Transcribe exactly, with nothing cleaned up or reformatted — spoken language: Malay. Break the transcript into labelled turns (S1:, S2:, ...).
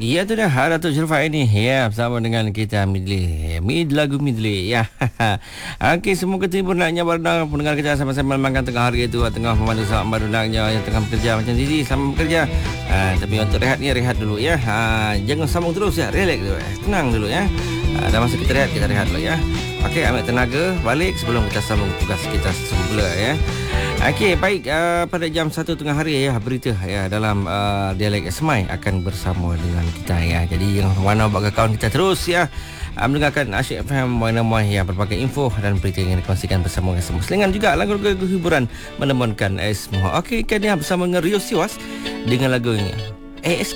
S1: Ya tu dah Datuk Syarifai ni ya bersama dengan kita Midli Mid lagu Midli ya. Okey, semua ketibur naknya barang pendengar kita sama-sama makan tengah hari itu tengah memandu sama baru naknya yang tengah bekerja macam Zizi sama bekerja. Ha, tapi untuk rehat ni rehat dulu ya. Ha, jangan sambung terus ya, relax dulu ya. Tenang dulu ya. Ha, dah masa kita rehat kita rehat dulu ya. Okey, ambil tenaga balik sebelum kita sambung tugas kita semula ya. Okey, baik, uh, pada jam satu tengah hari ya berita ya dalam uh, dialek Semai akan bersama dengan kita ya. Jadi yang mana bagi kawan kita terus ya uh, mendengarkan Asyik F M mana-mana yang berbagai info dan berita yang dikongsikan bersama dengan semua. Selingan juga lagu-lagu hiburan menemankan eh, semua. Okey, kan ya bersama dengan Rio Siwas dengan lagunya A S